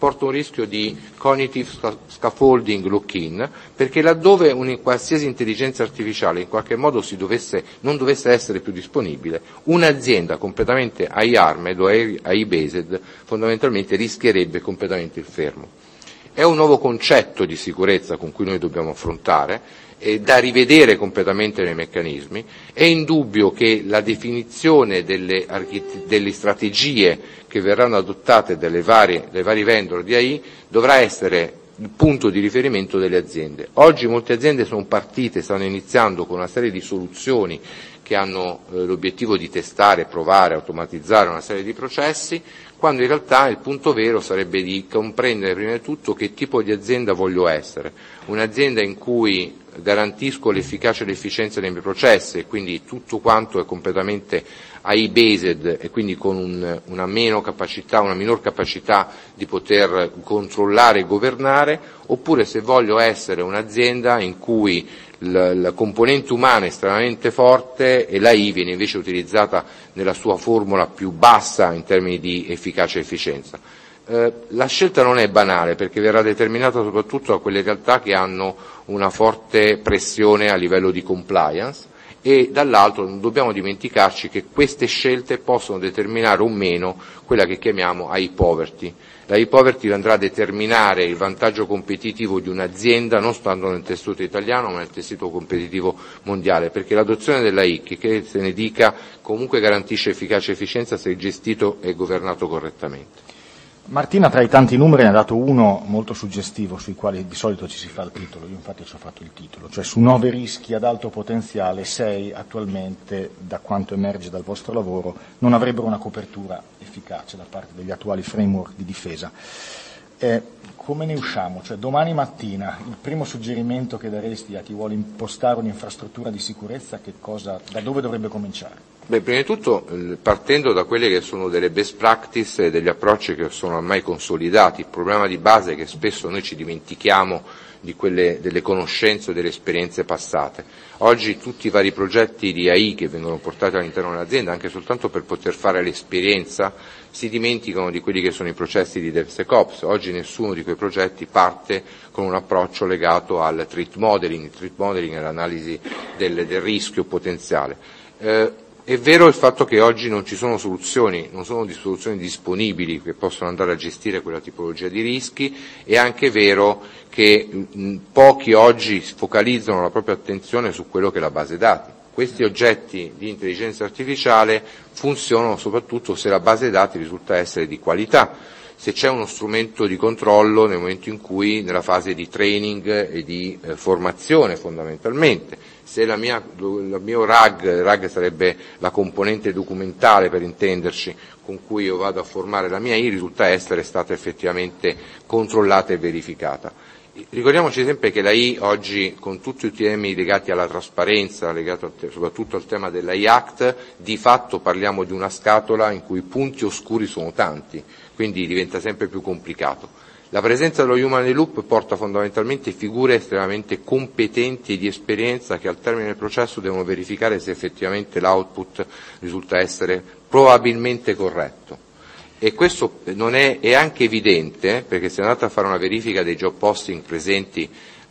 porta un rischio di cognitive scaffolding lock-in, perché laddove una qualsiasi intelligenza artificiale in qualche modo non dovesse essere più disponibile, un'azienda completamente AI armed o AI based fondamentalmente rischierebbe completamente il fermo. È un nuovo concetto di sicurezza con cui noi dobbiamo affrontare, da rivedere completamente nei meccanismi. È indubbio che la definizione delle strategie che verranno adottate dai vari vendor di AI dovrà essere il punto di riferimento delle aziende. Oggi molte aziende sono partite, stanno iniziando con una serie di soluzioni che hanno l'obiettivo di testare, provare, automatizzare una serie di processi, quando in realtà il punto vero sarebbe di comprendere prima di tutto che tipo di azienda voglio essere. Un'azienda in cui garantisco l'efficacia e l'efficienza dei miei processi e quindi tutto quanto è completamente AI based e quindi con una minor capacità di poter controllare e governare, oppure se voglio essere un'azienda in cui la componente umana è estremamente forte e l'AI viene invece utilizzata nella sua formula più bassa in termini di efficacia e efficienza. La scelta non è banale, perché verrà determinata soprattutto da quelle realtà che hanno una forte pressione a livello di compliance, e dall'altro non dobbiamo dimenticarci che queste scelte possono determinare o meno quella che chiamiamo AI poverty. La AI poverty andrà a determinare il vantaggio competitivo di un'azienda non stando nel tessuto italiano ma nel tessuto competitivo mondiale, perché l'adozione dell'AI, che se ne dica, comunque garantisce efficacia e efficienza se gestito e governato correttamente. Martina tra i tanti numeri ne ha dato uno molto suggestivo, sui quali di solito ci si fa il titolo, io infatti ci ho fatto il titolo, cioè su 9 rischi ad alto potenziale, 6 attualmente, da quanto emerge dal vostro lavoro, non avrebbero una copertura efficace da parte degli attuali framework di difesa. Come ne usciamo? Cioè domani mattina il primo suggerimento che daresti a chi vuole impostare un'infrastruttura di sicurezza, da dove dovrebbe cominciare? Beh, prima di tutto partendo da quelle che sono delle best practice e degli approcci che sono ormai consolidati. Il problema di base è che spesso noi ci dimentichiamo delle conoscenze o delle esperienze passate. Oggi tutti i vari progetti di AI che vengono portati all'interno dell'azienda, anche soltanto per poter fare l'esperienza, si dimenticano di quelli che sono i processi di DevSecOps. Oggi nessuno di quei progetti parte con un approccio legato al threat modeling. Il threat modeling è l'analisi del rischio potenziale. È vero il fatto che oggi non ci sono soluzioni, non sono soluzioni disponibili che possono andare a gestire quella tipologia di rischi, è anche vero che pochi oggi focalizzano la propria attenzione su quello che è la base dati. Questi oggetti di intelligenza artificiale funzionano soprattutto se la base dati risulta essere di qualità, se c'è uno strumento di controllo nel momento in cui nella fase di training e di formazione fondamentalmente. Se il mio RAG sarebbe la componente documentale per intenderci, con cui io vado a formare la mia AI, risulta essere stata effettivamente controllata e verificata. Ricordiamoci sempre che l'AI oggi, con tutti i temi legati alla trasparenza, legato soprattutto al tema dell'AI Act, di fatto parliamo di una scatola in cui i punti oscuri sono tanti, quindi diventa sempre più complicato. La presenza dello human in loop porta fondamentalmente figure estremamente competenti e di esperienza che al termine del processo devono verificare se effettivamente l'output risulta essere probabilmente corretto. E questo è anche evidente, perché se andate a fare una verifica dei job posting presenti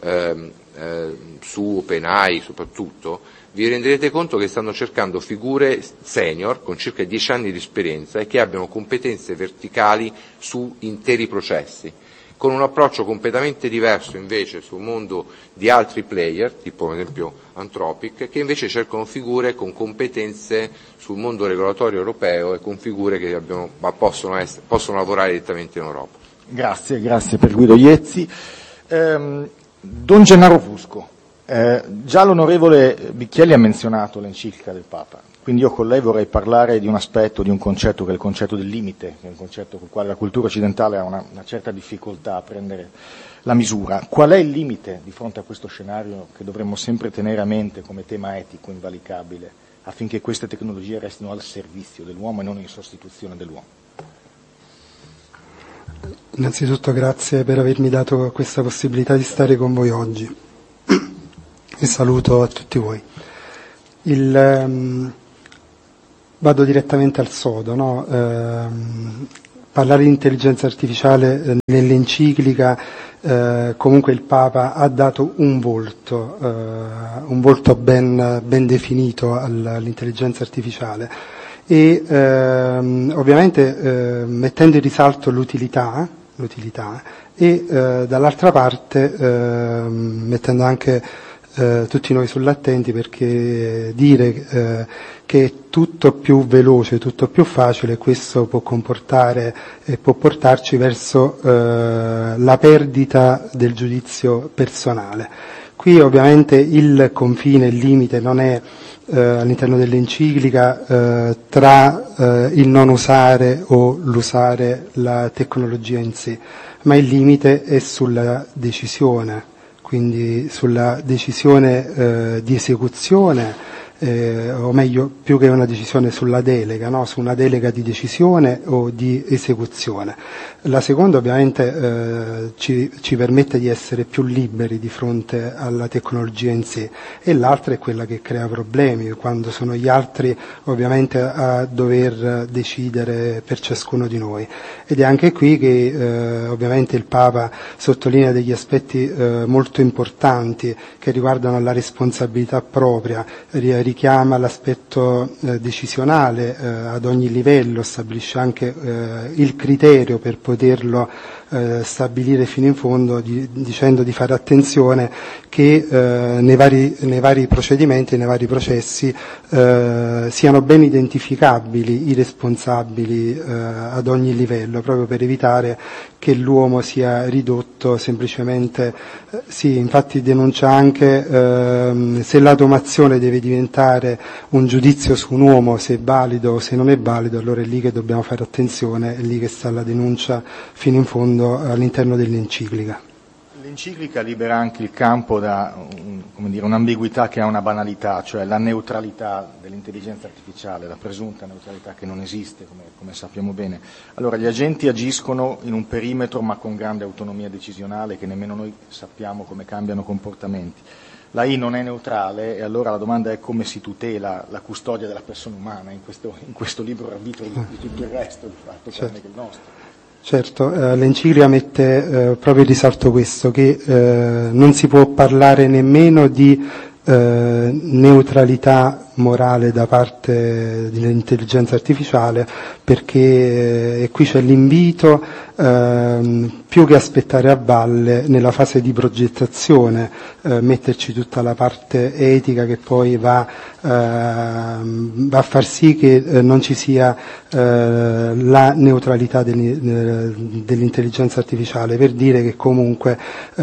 su OpenAI soprattutto, vi renderete conto che stanno cercando figure senior con circa 10 anni di esperienza e che abbiano competenze verticali su interi processi, con un approccio completamente diverso invece sul mondo di altri player, tipo ad esempio Anthropic, che invece cercano figure con competenze sul mondo regolatorio europeo e con figure che possono lavorare direttamente in Europa. Grazie per Guido Iezzi. Don Gennaro Fusco, già l'onorevole Bicchielli ha menzionato l'enciclica del Papa, quindi io con lei vorrei parlare di un aspetto, di un concetto che è il concetto del limite, che è un concetto con il quale la cultura occidentale ha una certa difficoltà a prendere la misura. Qual è il limite di fronte a questo scenario che dovremmo sempre tenere a mente come tema etico invalicabile, affinché queste tecnologie restino al servizio dell'uomo e non in sostituzione dell'uomo? Innanzitutto grazie per avermi dato questa possibilità di stare con voi oggi e saluto a tutti voi. Vado direttamente al sodo, no? parlare di intelligenza artificiale nell'enciclica, comunque il Papa ha dato un volto ben definito all'intelligenza artificiale e ovviamente mettendo in risalto l'utilità e dall'altra parte mettendo anche tutti noi sull'attenti, perché dire che è tutto più veloce, tutto più facile, questo può comportare e può portarci verso la perdita del giudizio personale. Qui ovviamente il confine, il limite non è all'interno dell'enciclica tra il non usare o l'usare la tecnologia in sé, ma il limite è sulla decisione, quindi sulla decisione di esecuzione, o meglio, più che una decisione sulla delega, no? Su una delega di decisione o di esecuzione. La seconda ovviamente ci permette di essere più liberi di fronte alla tecnologia in sé, e l'altra è quella che crea problemi, quando sono gli altri ovviamente a dover decidere per ciascuno di noi. Ed è anche qui che ovviamente il Papa sottolinea degli aspetti molto importanti che riguardano la responsabilità propria, richiama l'aspetto decisionale ad ogni livello, stabilisce anche il criterio per poterlo stabilire fino in fondo, dicendo di fare attenzione che nei vari procedimenti, nei vari processi siano ben identificabili i responsabili ad ogni livello, proprio per evitare che l'uomo sia ridotto semplicemente, sì, infatti denuncia anche se l'automazione deve diventare un giudizio su un uomo, se è valido o se non è valido, allora è lì che dobbiamo fare attenzione, è lì che sta la denuncia fino in fondo all'interno dell'enciclica. L'enciclica libera anche il campo da un'ambiguità che ha una banalità, cioè la neutralità dell'intelligenza artificiale, la presunta neutralità che non esiste, come sappiamo bene. Allora, gli agenti agiscono in un perimetro ma con grande autonomia decisionale, che nemmeno noi sappiamo come cambiano comportamenti. La I non è neutrale, e allora la domanda è come si tutela la custodia della persona umana in questo libero arbitrio di tutto il resto, di fatto, tranne che il nostro. Certo, l'enciclica mette proprio in risalto questo, che non si può parlare nemmeno di neutralità morale da parte dell'intelligenza artificiale, perché qui c'è l'invito, più che aspettare a valle nella fase di progettazione, metterci tutta la parte etica che poi va a far sì che non ci sia la neutralità dell'intelligenza artificiale, per dire che comunque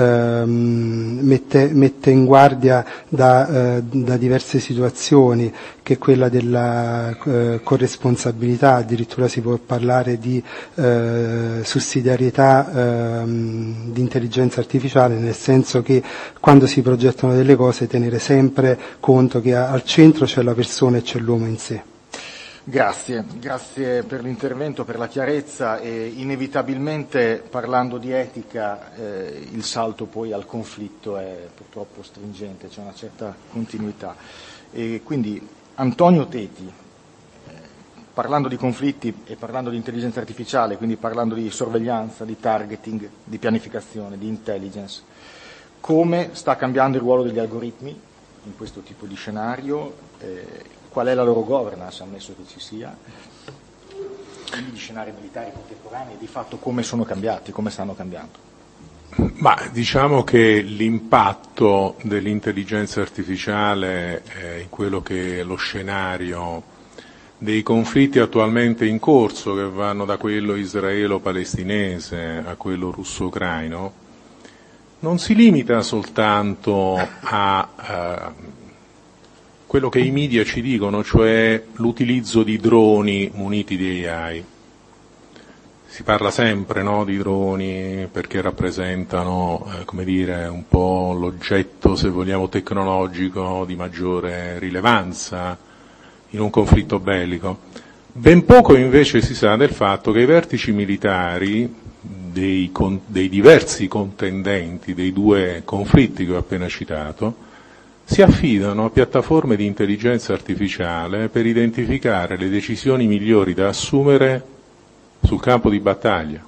mette in guardia da diverse situazioni, che è quella della corresponsabilità, addirittura si può parlare di sussidiarietà di intelligenza artificiale, nel senso che quando si progettano delle cose tenere sempre conto che al centro c'è la persona e c'è l'uomo in sé. Grazie per l'intervento, per la chiarezza, e inevitabilmente parlando di etica il salto poi al conflitto è purtroppo stringente, c'è una certa continuità. E quindi Antonio Teti, parlando di conflitti e parlando di intelligenza artificiale, quindi parlando di sorveglianza, di targeting, di pianificazione, di intelligence, come sta cambiando il ruolo degli algoritmi in questo tipo di scenario, qual è la loro governance, ammesso che ci sia, quindi gli scenari militari contemporanei, di fatto come sono cambiati, come stanno cambiando. Ma diciamo che l'impatto dell'intelligenza artificiale in quello che è lo scenario dei conflitti attualmente in corso, che vanno da quello israelo-palestinese a quello russo-ucraino, non si limita soltanto a quello che i media ci dicono, cioè l'utilizzo di droni muniti di AI. Si parla sempre, no, di droni perché rappresentano, un po' l'oggetto, se vogliamo, tecnologico di maggiore rilevanza in un conflitto bellico. Ben poco invece si sa del fatto che i vertici militari dei diversi contendenti, dei due conflitti che ho appena citato, si affidano a piattaforme di intelligenza artificiale per identificare le decisioni migliori da assumere sul campo di battaglia.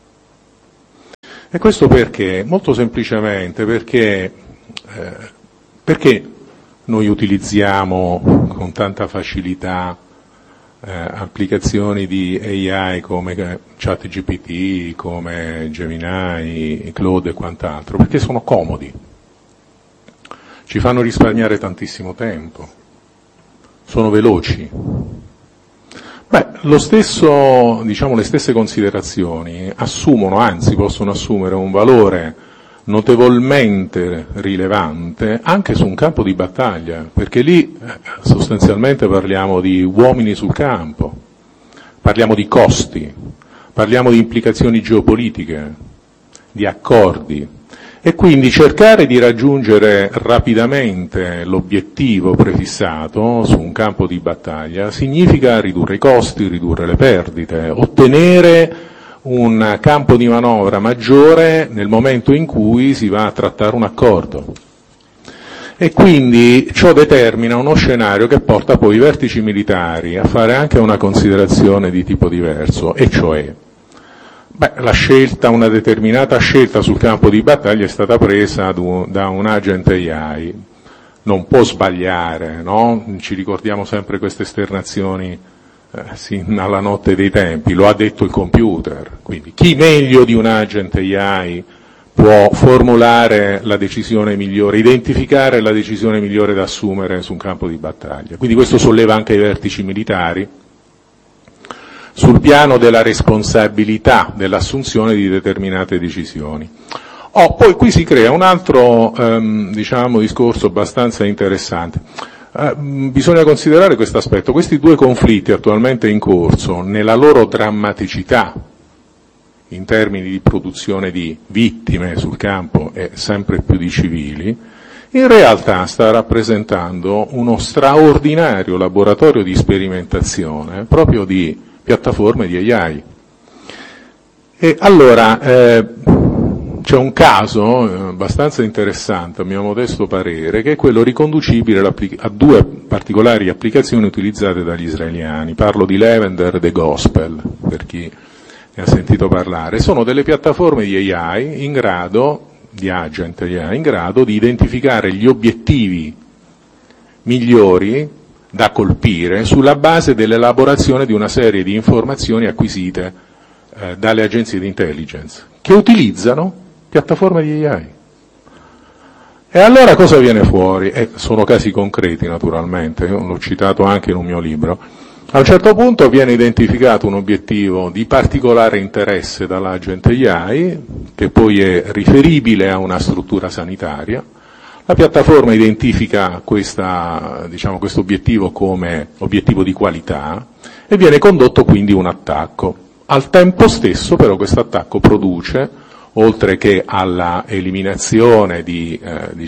E questo perché? Molto semplicemente perché noi utilizziamo con tanta facilità applicazioni di AI come ChatGPT, come Gemini, Claude e quant'altro? Perché sono comodi, ci fanno risparmiare tantissimo tempo, sono veloci. Lo stesso, le stesse considerazioni assumono, anzi possono assumere un valore notevolmente rilevante anche su un campo di battaglia, perché lì sostanzialmente parliamo di uomini sul campo, parliamo di costi, parliamo di implicazioni geopolitiche, di accordi, e quindi cercare di raggiungere rapidamente l'obiettivo prefissato su un campo di battaglia significa ridurre i costi, ridurre le perdite, ottenere un campo di manovra maggiore nel momento in cui si va a trattare un accordo. E quindi ciò determina uno scenario che porta poi i vertici militari a fare anche una considerazione di tipo diverso, e cioè una determinata scelta sul campo di battaglia è stata presa da un agent AI, non può sbagliare, no? Ci ricordiamo sempre queste esternazioni sin alla notte dei tempi, lo ha detto il computer, quindi chi meglio di un agent AI può formulare la decisione migliore, identificare la decisione migliore da assumere su un campo di battaglia. Quindi questo solleva anche i vertici militari sul piano della responsabilità dell'assunzione di determinate decisioni. Poi qui si crea un altro discorso abbastanza interessante. Bisogna considerare questo aspetto. Questi due conflitti attualmente in corso, nella loro drammaticità in termini di produzione di vittime sul campo e sempre più di civili, in realtà sta rappresentando uno straordinario laboratorio di sperimentazione proprio di piattaforme di AI. E allora c'è un caso abbastanza interessante, a mio modesto parere, che è quello riconducibile a due particolari applicazioni utilizzate dagli israeliani. Parlo di Lavender e The Gospel, per chi ne ha sentito parlare. Sono delle piattaforme di AI di agent AI, in grado di identificare gli obiettivi migliori da colpire sulla base dell'elaborazione di una serie di informazioni acquisite dalle agenzie di intelligence, che utilizzano piattaforme di AI. E allora cosa viene fuori? Sono casi concreti naturalmente, io l'ho citato anche in un mio libro. A un certo punto viene identificato un obiettivo di particolare interesse dall'agent AI, che poi è riferibile a una struttura sanitaria. La piattaforma identifica questo obiettivo come obiettivo di qualità e viene condotto quindi un attacco. Al tempo stesso però questo attacco produce, oltre che alla eliminazione di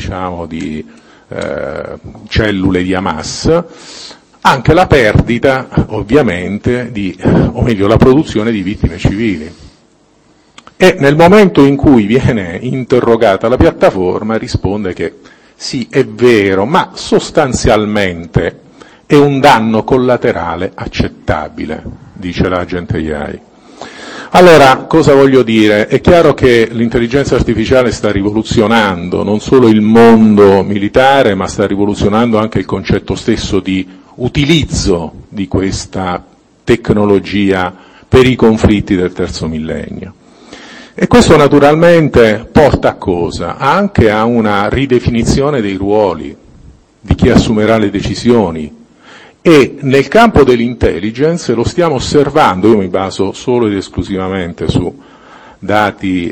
cellule di Hamas, anche la perdita ovviamente la produzione di vittime civili. E nel momento in cui viene interrogata la piattaforma risponde che sì, è vero, ma sostanzialmente è un danno collaterale accettabile, dice l'agent AI. Allora, cosa voglio dire? È chiaro che l'intelligenza artificiale sta rivoluzionando non solo il mondo militare, ma sta rivoluzionando anche il concetto stesso di utilizzo di questa tecnologia per i conflitti del terzo millennio. E questo naturalmente porta a cosa? Anche a una ridefinizione dei ruoli di chi assumerà le decisioni. E nel campo dell'intelligence lo stiamo osservando, io mi baso solo ed esclusivamente su dati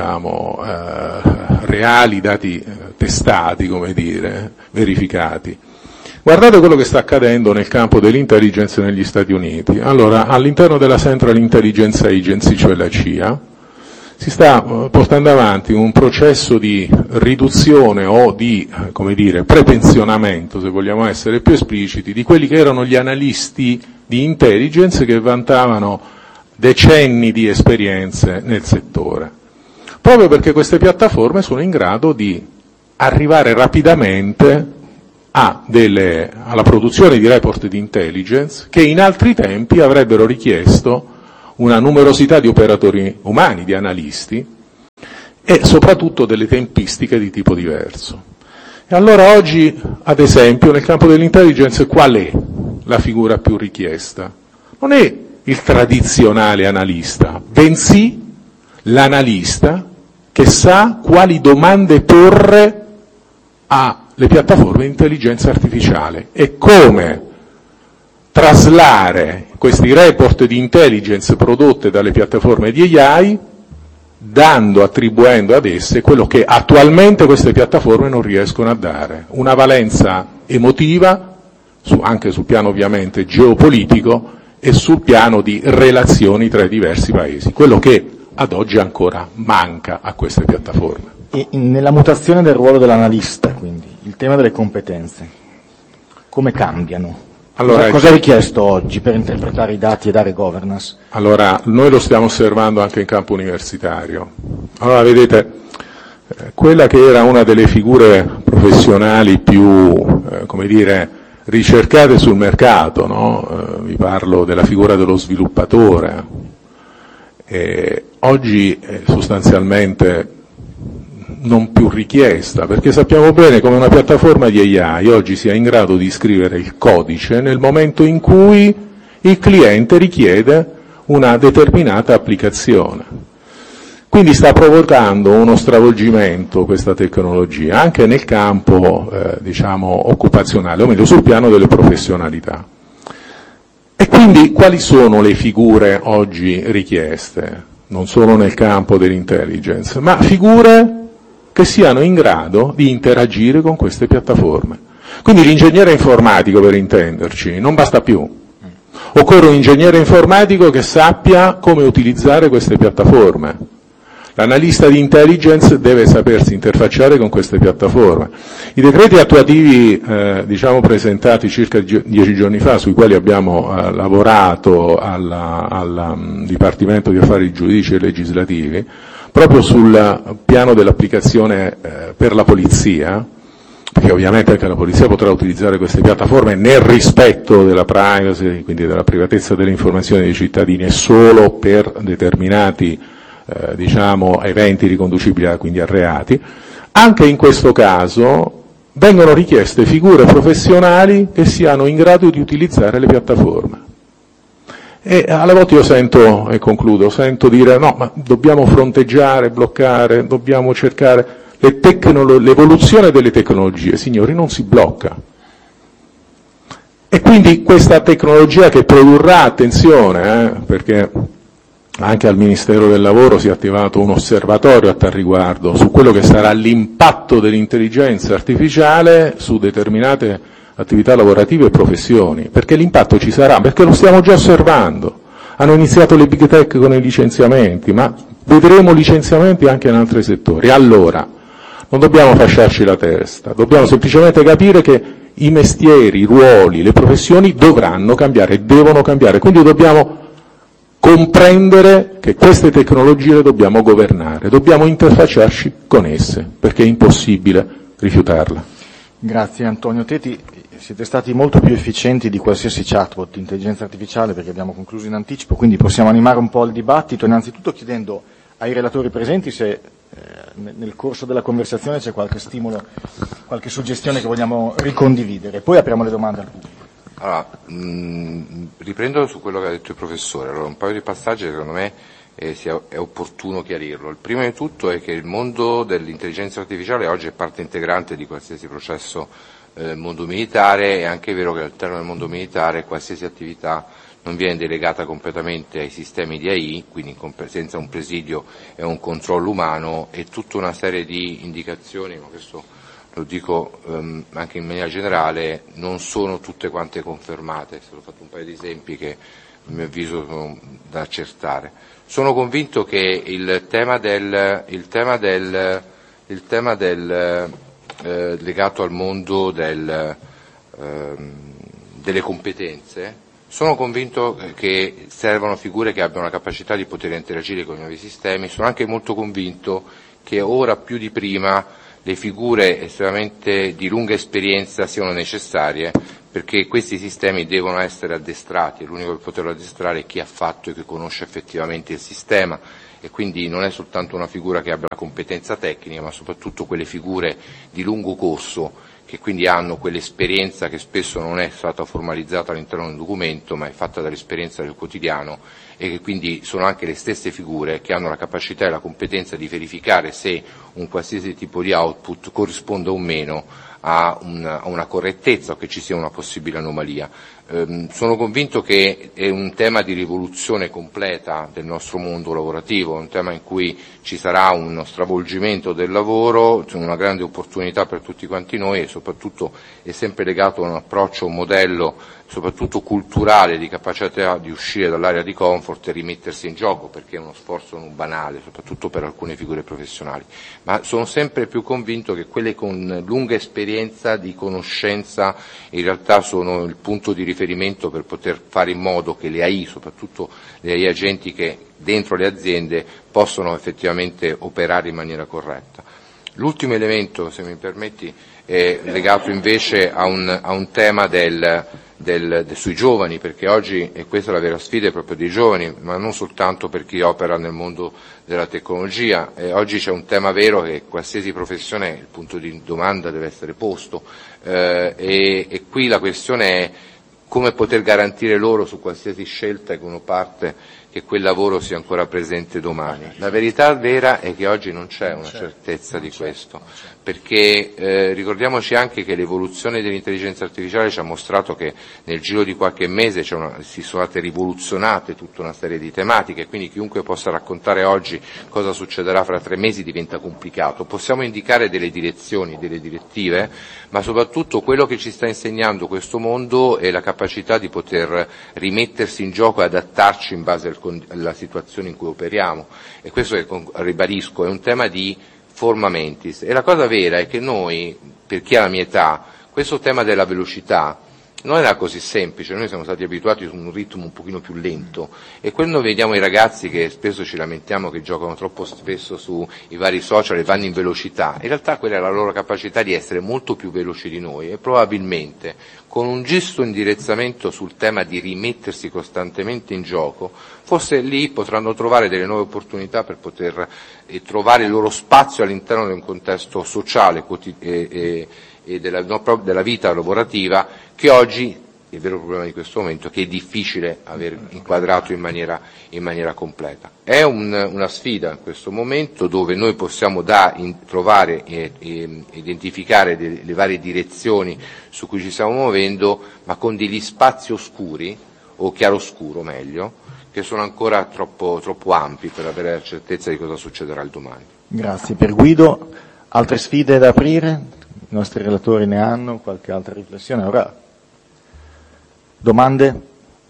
reali, dati testati, verificati. Guardate quello che sta accadendo nel campo dell'intelligence negli Stati Uniti. Allora, all'interno della Central Intelligence Agency, cioè la CIA, si sta portando avanti un processo di riduzione o di, prepensionamento, se vogliamo essere più espliciti, di quelli che erano gli analisti di intelligence che vantavano decenni di esperienze nel settore. Proprio perché queste piattaforme sono in grado di arrivare rapidamente alla produzione di report di intelligence che in altri tempi avrebbero richiesto una numerosità di operatori umani, di analisti, e soprattutto delle tempistiche di tipo diverso. E allora oggi, ad esempio, nel campo dell'intelligence qual è la figura più richiesta? Non è il tradizionale analista, bensì l'analista che sa quali domande porre alle piattaforme di intelligenza artificiale e come traslare questi report di intelligence prodotte dalle piattaforme di AI, attribuendo ad esse quello che attualmente queste piattaforme non riescono a dare, una valenza emotiva, anche sul piano ovviamente geopolitico e sul piano di relazioni tra i diversi paesi, quello che ad oggi ancora manca a queste piattaforme. E nella mutazione del ruolo dell'analista, quindi, il tema delle competenze, come cambiano? Allora, cosa è richiesto oggi per interpretare i dati e dare governance? Allora, noi lo stiamo osservando anche in campo universitario. Allora, vedete, quella che era una delle figure professionali più, ricercate sul mercato, no? Vi parlo della figura dello sviluppatore. Oggi è sostanzialmente non più richiesta, perché sappiamo bene come una piattaforma di AI oggi sia in grado di scrivere il codice nel momento in cui il cliente richiede una determinata applicazione. Quindi sta provocando uno stravolgimento questa tecnologia anche nel campo occupazionale, o meglio sul piano delle professionalità. E quindi quali sono le figure oggi richieste? Non solo nel campo dell'intelligence, ma figure che siano in grado di interagire con queste piattaforme. Quindi l'ingegnere informatico, per intenderci, non basta più. Occorre un ingegnere informatico che sappia come utilizzare queste piattaforme. L'analista di intelligence deve sapersi interfacciare con queste piattaforme. I decreti attuativi presentati circa 10 giorni fa, sui quali abbiamo lavorato al Dipartimento di Affari Giuridici e Legislativi, proprio sul piano dell'applicazione per la polizia, perché ovviamente anche la polizia potrà utilizzare queste piattaforme nel rispetto della privacy, quindi della privatezza delle informazioni dei cittadini, e solo per determinati eventi riconducibili quindi a reati. Anche in questo caso vengono richieste figure professionali che siano in grado di utilizzare le piattaforme. E alle volte io sento dire no, ma dobbiamo fronteggiare, bloccare, dobbiamo cercare l'evoluzione delle tecnologie. Signori, non si blocca. E quindi questa tecnologia che produrrà, attenzione, perché anche al Ministero del Lavoro si è attivato un osservatorio a tal riguardo su quello che sarà l'impatto dell'intelligenza artificiale su determinate attività lavorative e professioni, perché l'impatto ci sarà, perché lo stiamo già osservando. Hanno iniziato le big tech con i licenziamenti, ma vedremo licenziamenti anche in altri settori. Allora, non dobbiamo fasciarci la testa, dobbiamo semplicemente capire che i mestieri, i ruoli, le professioni dovranno cambiare, devono cambiare, quindi dobbiamo comprendere che queste tecnologie le dobbiamo governare, dobbiamo interfacciarci con esse, perché è impossibile rifiutarle. Grazie Antonio Teti, siete stati molto più efficienti di qualsiasi chatbot di intelligenza artificiale, perché abbiamo concluso in anticipo, quindi possiamo animare un po' il dibattito, innanzitutto chiedendo ai relatori presenti se nel corso della conversazione c'è qualche stimolo, qualche suggestione che vogliamo ricondividere, poi apriamo le domande al pubblico. Allora, riprendo su quello che ha detto il professore. Allora, un paio di passaggi secondo me è opportuno chiarirlo. Il primo di tutto è che il mondo dell'intelligenza artificiale oggi è parte integrante di qualsiasi processo del mondo militare. È anche vero che all'interno del mondo militare qualsiasi attività non viene delegata completamente ai sistemi di AI, quindi senza un presidio e un controllo umano, e tutta una serie di indicazioni, ma questo lo dico anche in maniera generale, non sono tutte quante confermate. Sono fatto un paio di esempi che a mio avviso sono da accertare. Sono convinto che il tema legato al mondo delle competenze, sono convinto che servono figure che abbiano la capacità di poter interagire con i nuovi sistemi. Sono anche molto convinto che ora più di prima le figure estremamente di lunga esperienza siano necessarie, perché questi sistemi devono essere addestrati, e l'unico che poterlo addestrare è chi ha fatto e che conosce effettivamente il sistema, e quindi non è soltanto una figura che abbia la competenza tecnica, ma soprattutto quelle figure di lungo corso che quindi hanno quell'esperienza che spesso non è stata formalizzata all'interno del documento, ma è fatta dall'esperienza del quotidiano, e che quindi sono anche le stesse figure che hanno la capacità e la competenza di verificare se un qualsiasi tipo di output corrisponda o meno a una correttezza o che ci sia una possibile anomalia. Sono convinto che è un tema di rivoluzione completa del nostro mondo lavorativo, un tema in cui ci sarà uno stravolgimento del lavoro, una grande opportunità per tutti quanti noi, e soprattutto è sempre legato a un approccio, un modello soprattutto culturale di capacità di uscire dall'area di comfort e rimettersi in gioco, perché è uno sforzo non banale, soprattutto per alcune figure professionali. Ma sono sempre più convinto che quelle con lunga esperienza di conoscenza in realtà sono il punto di riferimento per poter fare in modo che le AI, soprattutto le AI agenti che dentro le aziende, possono effettivamente operare in maniera corretta. L'ultimo elemento, se mi permetti, è legato invece a un tema sui giovani, perché oggi, e questa è la vera sfida proprio dei giovani, ma non soltanto per chi opera nel mondo della tecnologia, oggi c'è un tema vero che qualsiasi professione, il punto di domanda deve essere posto, e qui la questione è come poter garantire loro su qualsiasi scelta che uno parte che quel lavoro sia ancora presente domani. La verità vera è che oggi non c'è una certezza di questo, perché ricordiamoci anche che l'evoluzione dell'intelligenza artificiale ci ha mostrato che nel giro di qualche mese si sono state rivoluzionate tutta una serie di tematiche, quindi chiunque possa raccontare oggi cosa succederà fra 3 mesi diventa complicato. Possiamo indicare delle direzioni, delle direttive, ma soprattutto quello che ci sta insegnando questo mondo è la capacità di poter rimettersi in gioco e adattarci in base alla situazione in cui operiamo, e questo ribadisco è un tema di forma mentis. E la cosa vera è che noi, per chi ha la mia età, questo tema della velocità non era così semplice, noi siamo stati abituati a un ritmo un pochino più lento, e quando vediamo i ragazzi che spesso ci lamentiamo che giocano troppo spesso sui vari social e vanno in velocità, in realtà quella è la loro capacità di essere molto più veloci di noi, e probabilmente con un giusto indirizzamento sul tema di rimettersi costantemente in gioco, forse lì potranno trovare delle nuove opportunità per poter trovare il loro spazio all'interno di un contesto sociale e della vita lavorativa, che oggi il vero problema di questo momento è che è difficile aver inquadrato in maniera completa. È una sfida in questo momento dove noi possiamo trovare e identificare le varie direzioni su cui ci stiamo muovendo, ma con degli spazi oscuri, o chiaroscuro meglio, che sono ancora troppo ampi per avere la certezza di cosa succederà il domani. Grazie. Per Guido, altre sfide da aprire? I nostri relatori ne hanno qualche altra riflessione? Ora, domande?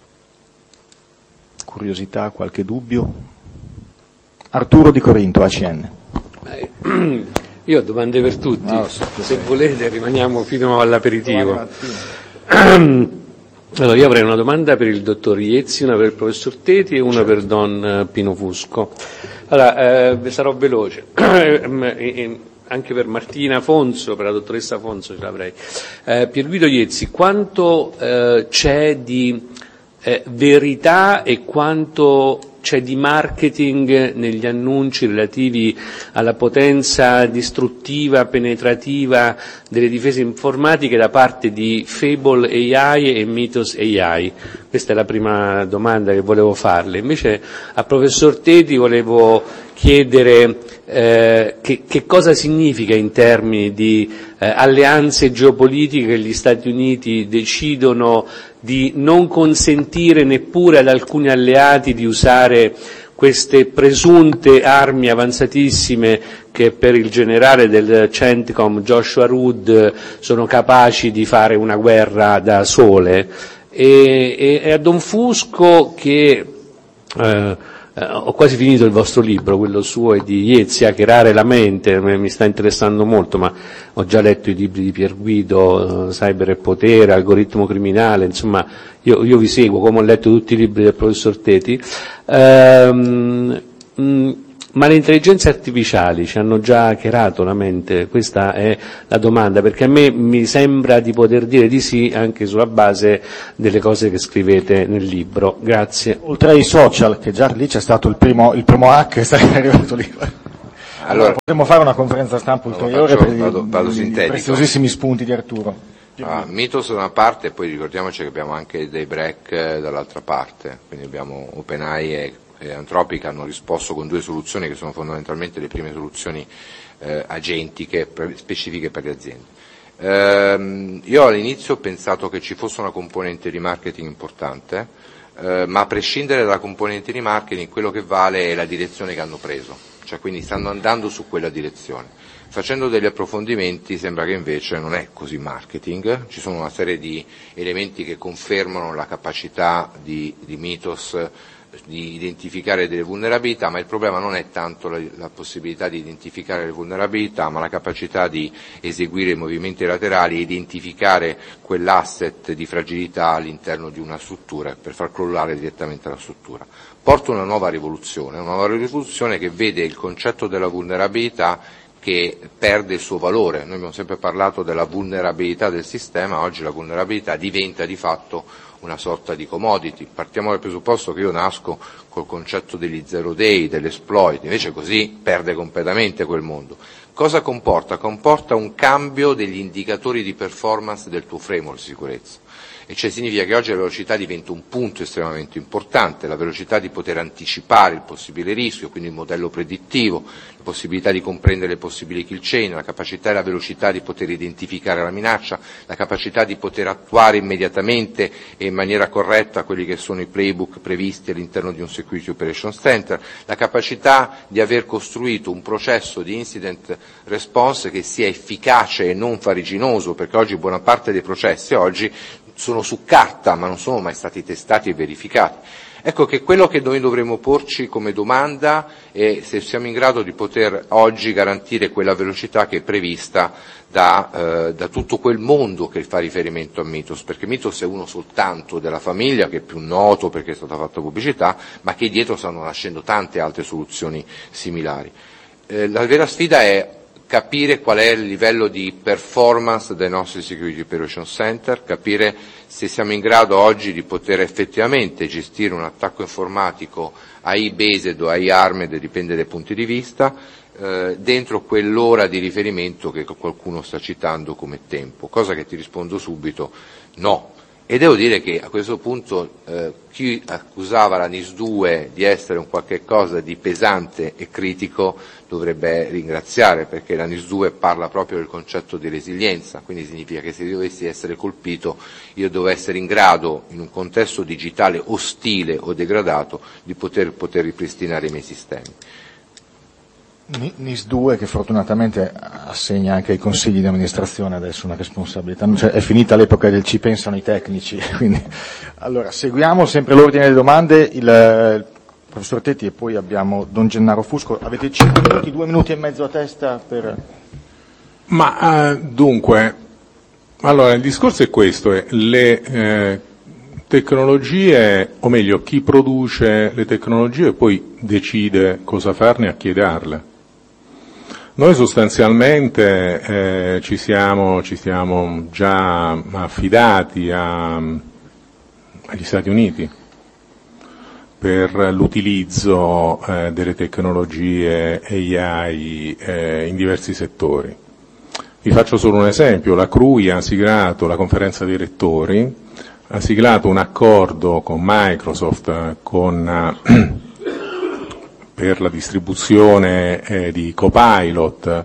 Curiosità, qualche dubbio? Arturo Di Corinto, ACN. Io ho domande per tutti, se volete rimaniamo fino all'aperitivo. Allora, io avrei una domanda per il dottor Iezzi, una per il professor Teti e una per Don Pino Fusco. Allora, sarò veloce. Anche per Martina Fonso, per la dottoressa Fonso ce l'avrei. Pierguido Iezzi, quanto c'è di verità e quanto c'è di marketing negli annunci relativi alla potenza distruttiva, penetrativa delle difese informatiche da parte di Fable AI e Mythos AI? Questa è la prima domanda che volevo farle. Invece al professor Teti volevo chiedere che cosa significa in termini di alleanze geopolitiche che gli Stati Uniti decidono di non consentire neppure ad alcuni alleati di usare queste presunte armi avanzatissime che per il generale del CENTCOM Joshua Rood sono capaci di fare una guerra da sole. E a Don Fusco che ho quasi finito il vostro libro, quello suo e di Iezzi, Hackerare la mente, mi sta interessando molto, ma ho già letto i libri di Pierguido, Cyber e Potere, Algoritmo Criminale, insomma io vi seguo, come ho letto tutti i libri del professor Teti. Ma le intelligenze artificiali ci hanno già hackerato la mente? Questa è la domanda, perché a me mi sembra di poter dire di sì anche sulla base delle cose che scrivete nel libro. Grazie. Oltre ai social, che già lì c'è stato il primo hack che è arrivato lì. Allora, potremmo fare una conferenza stampa ulteriore per i preziosissimi spunti di Arturo. Mythos da una parte, e poi ricordiamoci che abbiamo anche dei break dall'altra parte, quindi abbiamo OpenAI e Anthropic hanno risposto con 2 soluzioni che sono fondamentalmente le prime soluzioni agentiche specifiche per le aziende. Io all'inizio ho pensato che ci fosse una componente di marketing importante, ma a prescindere dalla componente di marketing quello che vale è la direzione che hanno preso, cioè quindi stanno andando su quella direzione. Facendo degli approfondimenti sembra che invece non è così marketing, ci sono una serie di elementi che confermano la capacità di Mythos di identificare delle vulnerabilità, ma il problema non è tanto la possibilità di identificare le vulnerabilità, ma la capacità di eseguire i movimenti laterali e identificare quell'asset di fragilità all'interno di una struttura per far crollare direttamente la struttura. Porta una nuova rivoluzione che vede il concetto della vulnerabilità che perde il suo valore. Noi abbiamo sempre parlato della vulnerabilità del sistema, oggi la vulnerabilità diventa di fatto una sorta di commodity. Partiamo dal presupposto che io nasco col concetto degli zero day, dell'exploit, invece così perde completamente quel mondo. Cosa comporta? Comporta un cambio degli indicatori di performance del tuo framework di sicurezza. E cioè significa che oggi la velocità diventa un punto estremamente importante, la velocità di poter anticipare il possibile rischio, quindi il modello predittivo, la possibilità di comprendere le possibili kill chain, la capacità e la velocità di poter identificare la minaccia, la capacità di poter attuare immediatamente e in maniera corretta quelli che sono i playbook previsti all'interno di un Security Operations Center, la capacità di aver costruito un processo di incident response che sia efficace e non farraginoso, perché oggi buona parte dei processi oggi sono su carta ma non sono mai stati testati e verificati. Ecco che quello che noi dovremmo porci come domanda è se siamo in grado di poter oggi garantire quella velocità che è prevista da tutto quel mondo che fa riferimento a Mythos, perché Mythos è uno soltanto della famiglia, che è più noto perché è stata fatta pubblicità, ma che dietro stanno nascendo tante altre soluzioni similari. La vera sfida è capire qual è il livello di performance dei nostri Security Operations Center, capire se siamo in grado oggi di poter effettivamente gestire un attacco informatico AI-based o AI-armed, dipende dai punti di vista, dentro quell'ora di riferimento che qualcuno sta citando come tempo, cosa che ti rispondo subito no. E devo dire che a questo punto chi accusava la NIS2 di essere un qualche cosa di pesante e critico dovrebbe ringraziare, perché la NIS2 parla proprio del concetto di resilienza, quindi significa che se io dovessi essere colpito io devo essere in grado, in un contesto digitale ostile o degradato, di poter ripristinare i miei sistemi. NIS2 che fortunatamente assegna anche ai consigli di amministrazione adesso una responsabilità, cioè è finita l'epoca del ci pensano i tecnici, quindi allora seguiamo sempre l'ordine delle domande, il professor Tetti e poi abbiamo Don Gennaro Fusco, avete 5 minuti, 2 minuti e mezzo a testa per... Dunque, allora il discorso è questo, le tecnologie, o meglio chi produce le tecnologie poi decide cosa farne a chi darle. Noi sostanzialmente ci siamo già affidati agli Stati Uniti per l'utilizzo delle tecnologie AI in diversi settori. Vi faccio solo un esempio, la CRUI ha siglato, la conferenza dei rettori, ha siglato un accordo con Microsoft per la distribuzione di Copilot,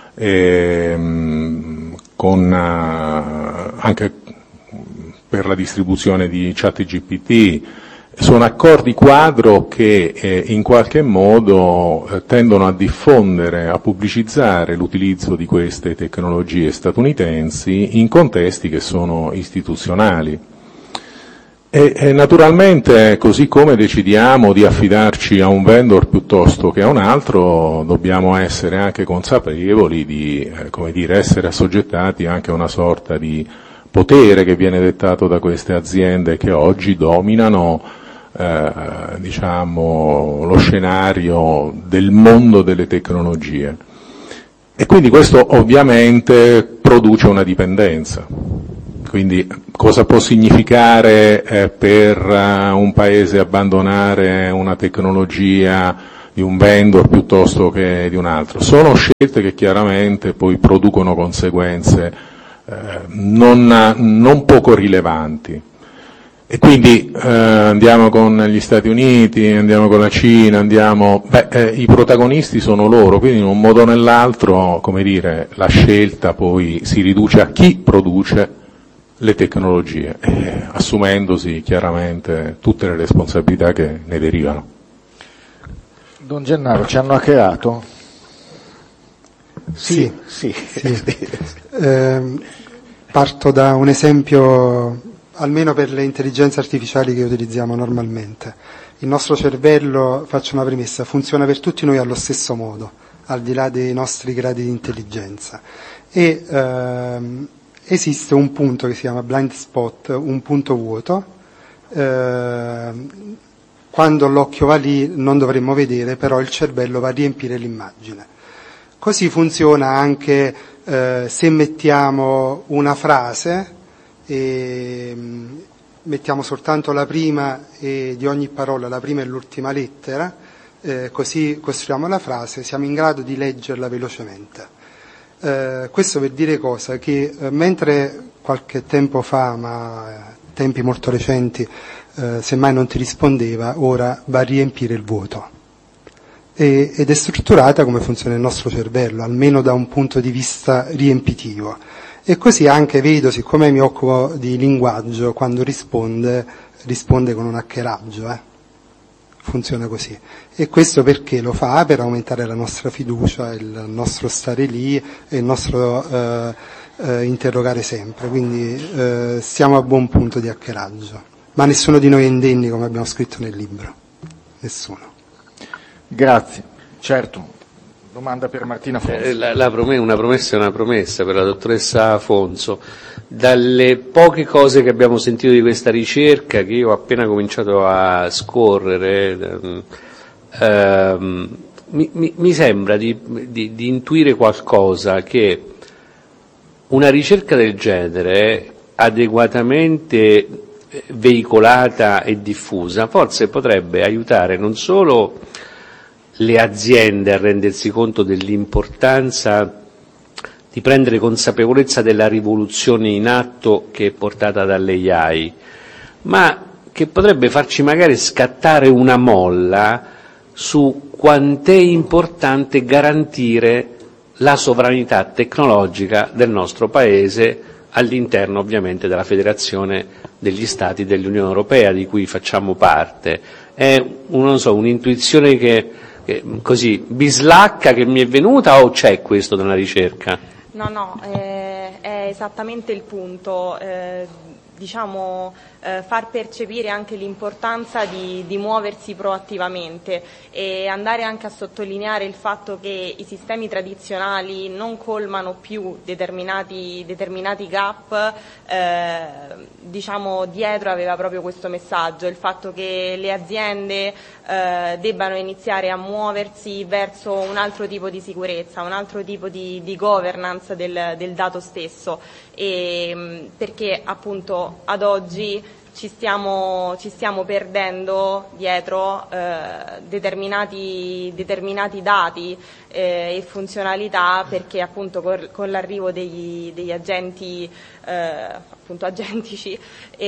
anche per la distribuzione di ChatGPT. Sono accordi quadro che in qualche modo tendono a diffondere, a pubblicizzare l'utilizzo di queste tecnologie statunitensi in contesti che sono istituzionali. E naturalmente, così come decidiamo di affidarci a un vendor piuttosto che a un altro, dobbiamo essere anche consapevoli di, essere assoggettati anche a una sorta di potere che viene dettato da queste aziende che oggi dominano diciamo, lo scenario del mondo delle tecnologie. E quindi questo ovviamente produce una dipendenza. Quindi cosa può significare per un paese abbandonare una tecnologia di un vendor piuttosto che di un altro? Sono scelte che chiaramente poi producono conseguenze non poco rilevanti. E quindi andiamo con gli Stati Uniti, andiamo con la Cina, i protagonisti sono loro, quindi in un modo o nell'altro, come dire, la scelta poi si riduce a chi produce le tecnologie, assumendosi chiaramente tutte le responsabilità che ne derivano. Don Gennaro, ci hanno hackerato? Sì. Parto da un esempio, almeno per le intelligenze artificiali che utilizziamo normalmente. Il nostro cervello, faccio una premessa, funziona per tutti noi allo stesso modo, al di là dei nostri gradi di intelligenza. E esiste un punto che si chiama blind spot, un punto vuoto. Quando l'occhio va lì non dovremmo vedere, però il cervello va a riempire l'immagine. Così funziona anche se mettiamo una frase e mettiamo soltanto la prima di ogni parola, la prima e l'ultima lettera, così costruiamo la frase, siamo in grado di leggerla velocemente. Questo per dire cosa? Che mentre qualche tempo fa, ma tempi molto recenti, semmai non ti rispondeva, ora va a riempire il vuoto. Ed è strutturata come funziona il nostro cervello, almeno da un punto di vista riempitivo. E così anche vedo, siccome mi occupo di linguaggio, quando risponde con un hackeraggio, funziona così. E questo perché lo fa? Per aumentare la nostra fiducia, il nostro stare lì e il nostro interrogare sempre. Quindi siamo a buon punto di hackeraggio. Ma nessuno di noi è indenni, come abbiamo scritto nel libro. Nessuno. Grazie. Certo. Domanda per Martina Fonso. Una promessa è una promessa per la dottoressa Afonso. Dalle poche cose che abbiamo sentito di questa ricerca, che io ho appena cominciato a scorrere, mi sembra di intuire qualcosa, che una ricerca del genere, adeguatamente veicolata e diffusa, forse potrebbe aiutare non solo le aziende a rendersi conto dell'importanza di prendere consapevolezza della rivoluzione in atto che è portata dall'AI, ma che potrebbe farci magari scattare una molla su quant'è importante garantire la sovranità tecnologica del nostro Paese all'interno ovviamente della Federazione degli Stati dell'Unione Europea di cui facciamo parte. È un'intuizione che così bislacca che mi è venuta, o c'è questo nella ricerca? No, è esattamente il punto, far percepire anche l'importanza di muoversi proattivamente e andare anche a sottolineare il fatto che i sistemi tradizionali non colmano più determinati gap. Dietro aveva proprio questo messaggio, il fatto che le aziende debbano iniziare a muoversi verso un altro tipo di sicurezza, un altro tipo di governance del dato stesso, perché appunto ad oggi ci stiamo perdendo dietro determinati dati e funzionalità, perché appunto con l'arrivo degli agenti appunto agentici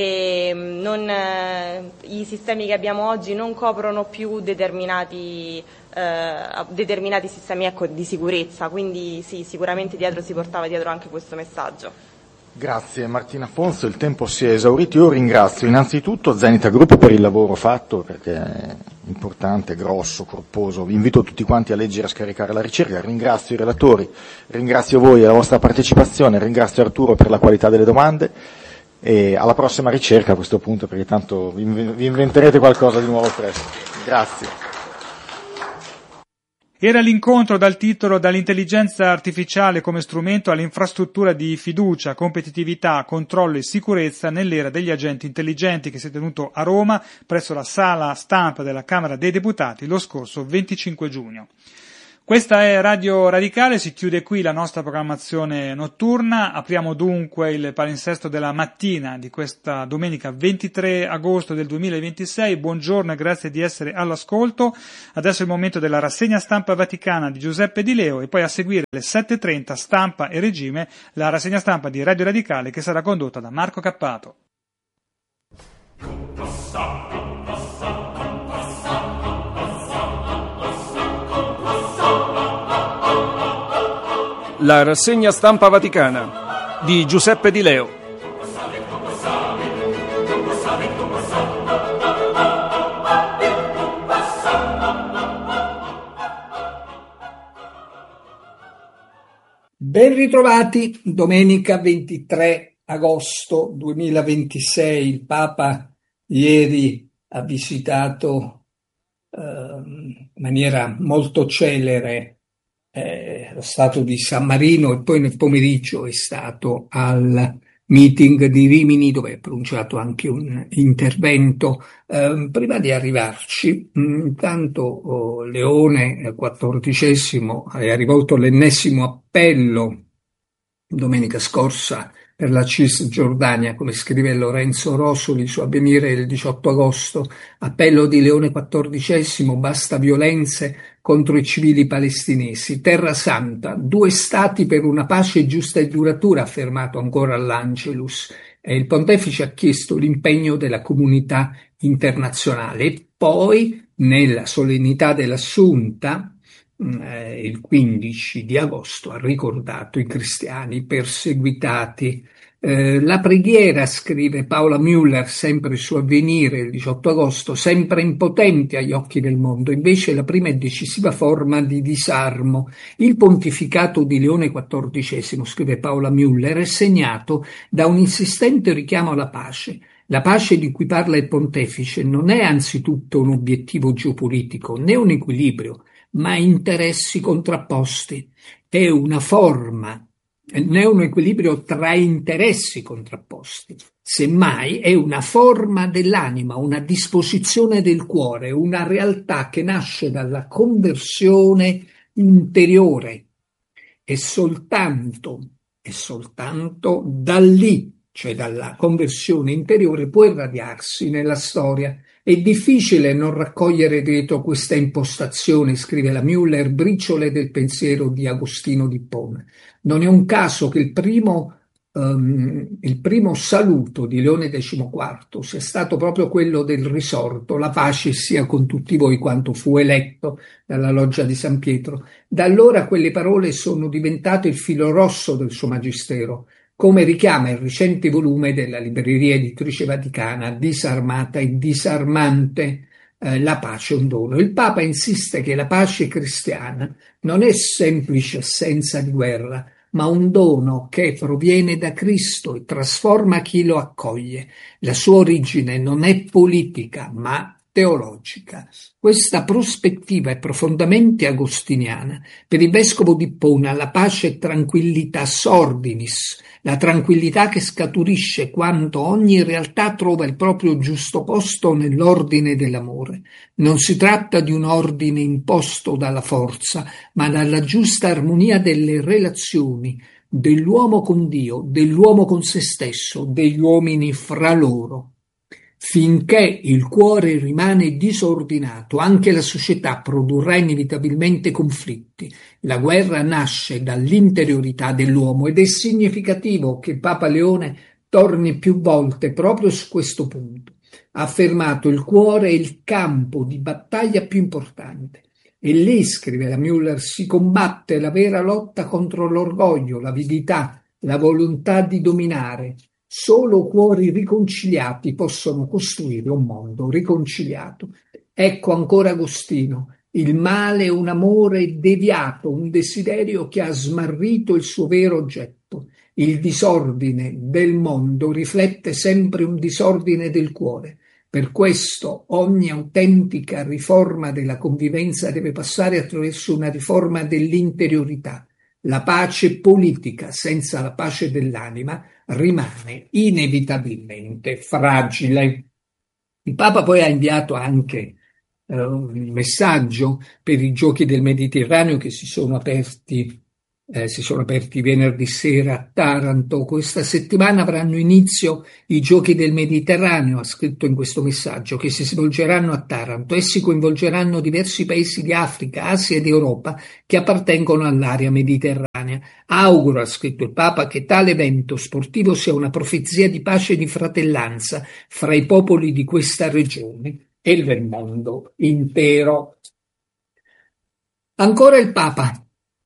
i sistemi che abbiamo oggi non coprono più determinati sistemi di sicurezza, quindi sì, sicuramente si portava dietro anche questo messaggio. Grazie Martina Fonso, il tempo si è esaurito. Io ringrazio innanzitutto Zenith Group per il lavoro fatto, perché è importante, grosso, corposo. Vi invito tutti quanti a leggere e a scaricare la ricerca. Ringrazio i relatori, ringrazio voi e la vostra partecipazione, ringrazio Arturo per la qualità delle domande e alla prossima ricerca a questo punto, perché tanto vi inventerete qualcosa di nuovo presto. Grazie. Era l'incontro dal titolo "Dall'intelligenza artificiale come strumento all'infrastruttura di fiducia, competitività, controllo e sicurezza nell'era degli agenti intelligenti", che si è tenuto a Roma presso la sala stampa della Camera dei Deputati lo scorso 25 giugno. Questa è Radio Radicale, si chiude qui la nostra programmazione notturna. Apriamo dunque il palinsesto della mattina di questa domenica 23 agosto del 2026. Buongiorno e grazie di essere all'ascolto. Adesso è il momento della rassegna stampa vaticana di Giuseppe Di Leo e poi a seguire alle 7:30 Stampa e Regime, la rassegna stampa di Radio Radicale che sarà condotta da Marco Cappato. La rassegna stampa vaticana di Giuseppe Di Leo. Ben ritrovati, domenica 23 agosto 2026. Il Papa ieri ha visitato in maniera molto celere lo Stato di San Marino e poi nel pomeriggio è stato al meeting di Rimini dove ha pronunciato anche un intervento. Prima di arrivarci, intanto Leone XIV ha rivolto l'ennesimo appello domenica scorsa per la Cisgiordania, come scrive Lorenzo Rosoli su Avvenire il 18 agosto. Appello di Leone XIV: basta violenze contro i civili palestinesi. Terra Santa, 2 stati per una pace giusta e duratura, ha affermato ancora all'Angelus. E il pontefice ha chiesto l'impegno della comunità internazionale. E poi, nella solennità dell'Assunta, il 15 di agosto ha ricordato i cristiani perseguitati. La preghiera, scrive Paola Müller sempre su Avvenire il 18 agosto, sempre impotente agli occhi del mondo, invece la prima e decisiva forma di disarmo. Il pontificato di Leone XIV, scrive Paola Müller, è segnato da un insistente richiamo alla pace. La pace di cui parla il pontefice non è anzitutto un obiettivo geopolitico, né un equilibrio, ma interessi contrapposti. È una forma, non è un equilibrio tra interessi contrapposti, semmai è una forma dell'anima, una disposizione del cuore, una realtà che nasce dalla conversione interiore. E soltanto da lì, cioè dalla conversione interiore, può irradiarsi nella storia. È difficile non raccogliere dietro questa impostazione, scrive la Müller, briciole del pensiero di Agostino d'Ippona. Non è un caso che il primo saluto di Leone XIV sia stato proprio quello del risorto: la pace sia con tutti voi, quanto fu eletto dalla loggia di San Pietro. Da allora quelle parole sono diventate il filo rosso del suo magistero, come richiama il recente volume della Libreria Editrice Vaticana, Disarmata e disarmante, La pace è un dono. Il Papa insiste che la pace cristiana non è semplice assenza di guerra, ma un dono che proviene da Cristo e trasforma chi lo accoglie. La sua origine non è politica, ma teologica. Questa prospettiva è profondamente agostiniana. Per il vescovo d'Ippona la pace è tranquillitas ordinis, la tranquillità che scaturisce quando ogni realtà trova il proprio giusto posto nell'ordine dell'amore. Non si tratta di un ordine imposto dalla forza, ma dalla giusta armonia delle relazioni, dell'uomo con Dio, dell'uomo con se stesso, degli uomini fra loro. Finché il cuore rimane disordinato, anche la società produrrà inevitabilmente conflitti. La guerra nasce dall'interiorità dell'uomo ed è significativo che Papa Leone torni più volte proprio su questo punto. Ha affermato: il cuore è il campo di battaglia più importante. E lì, scrive la Müller, si combatte la vera lotta contro l'orgoglio, l'avidità, la volontà di dominare. Solo cuori riconciliati possono costruire un mondo riconciliato. Ecco ancora Agostino: il male è un amore deviato, un desiderio che ha smarrito il suo vero oggetto. Il disordine del mondo riflette sempre un disordine del cuore. Per questo ogni autentica riforma della convivenza deve passare attraverso una riforma dell'interiorità. La pace politica senza la pace dell'anima rimane inevitabilmente fragile. Il Papa poi ha inviato anche un messaggio per i Giochi del Mediterraneo che si sono aperti venerdì sera a Taranto. Questa settimana avranno inizio i Giochi del Mediterraneo, ha scritto in questo messaggio, che si svolgeranno a Taranto. Essi coinvolgeranno diversi paesi di Africa, Asia ed Europa che appartengono all'area mediterranea. Auguro, ha scritto il Papa, che tale evento sportivo sia una profezia di pace e di fratellanza fra i popoli di questa regione e del mondo intero. Ancora il Papa.